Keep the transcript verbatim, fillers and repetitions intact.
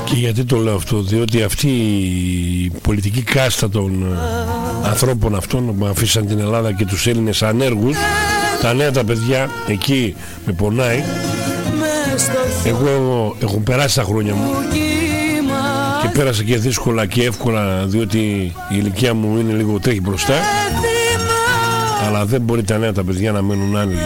Και γιατί το λέω αυτό? Διότι αυτή η πολιτική κάστα των ανθρώπων αυτών που αφήσαν την Ελλάδα και τους Έλληνες ανέργους, τα νέα τα παιδιά, εκεί με πονάει. Εγώ έχουν περάσει τα χρόνια μου και πέρασα και δύσκολα και εύκολα, διότι η ηλικία μου είναι λίγο τρέχει μπροστά. Αλλά δεν μπορεί τα νέα τα παιδιά να μένουν άνεργοι.